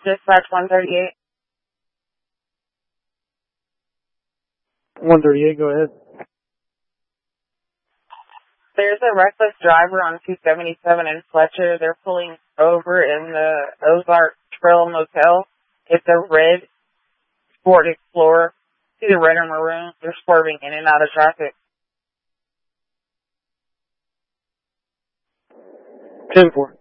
Dispatch 138. 138, go ahead. There's a reckless driver on 277 in Fletcher. They're pulling over in the Ozark Trail Motel. It's a red Ford Explorer. It's either red or maroon. They're swerving in and out of traffic. 10-4.